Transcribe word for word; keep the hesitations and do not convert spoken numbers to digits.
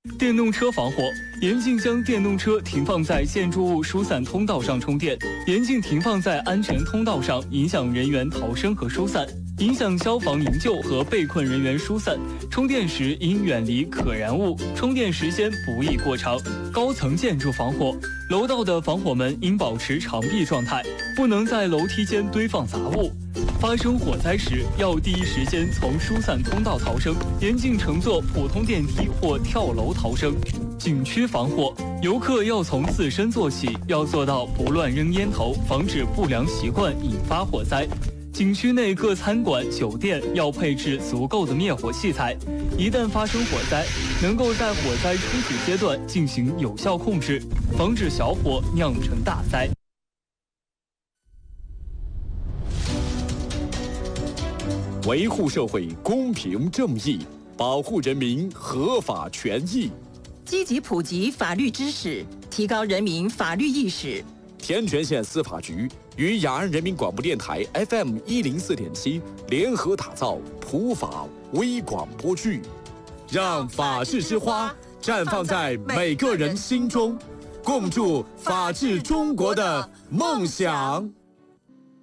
电动车防火，严禁将电动车停放在建筑物疏散通道上充电，严禁停放在安全通道上，影响人员逃生和疏散，影响消防营救和被困人员疏散。充电时应远离可燃物，充电时间不宜过长。高层建筑防火，楼道的防火门应保持长闭状态，不能在楼梯间堆放杂物。发生火灾时，要第一时间从疏散通道逃生，严禁乘坐普通电梯或跳楼逃生。景区防火，游客要从自身做起，要做到不乱扔烟头，防止不良习惯引发火灾。景区内各餐馆、酒店要配置足够的灭火器材，一旦发生火灾，能够在火灾初始阶段进行有效控制，防止小火酿成大灾。 维护社会公平正义，保护人民合法权益， 积极普及法律知识，提高人民法律意识。 天全县司法局与雅安人民广播电台 F M 一零四点七联合打造普法微广播剧，让法治之花绽放在每个人心中，共筑法治中国的梦想。